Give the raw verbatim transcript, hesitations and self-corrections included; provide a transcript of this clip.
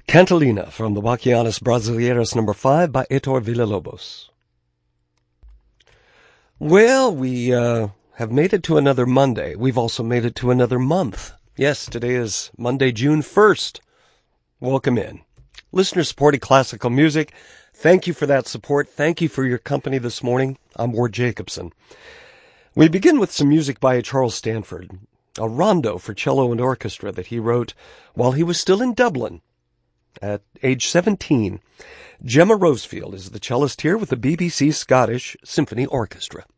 Cantilena from the Bachianas Brasileiros number five by Heitor Villa-Lobos. Well, we uh, have made it to another Monday. We've also made it to another month. Yes, today is Monday, June first. Welcome in. Listener-supported classical music. Thank you for that support. Thank you for your company this morning. I'm Ward Jacobson. We begin with some music by Charles Stanford, a rondo for cello and orchestra that he wrote while he was still in Dublin at age seventeen. Gemma Rosefield is the cellist here with the B B C Scottish Symphony Orchestra.